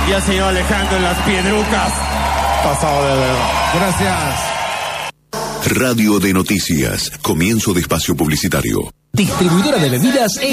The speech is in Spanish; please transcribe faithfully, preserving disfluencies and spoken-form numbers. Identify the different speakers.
Speaker 1: y al señor Alejandro en las Piedrucas. Pasado de verdad.
Speaker 2: Gracias. Radio de Noticias. Comienzo de espacio publicitario.
Speaker 3: Distribuidora de bebidas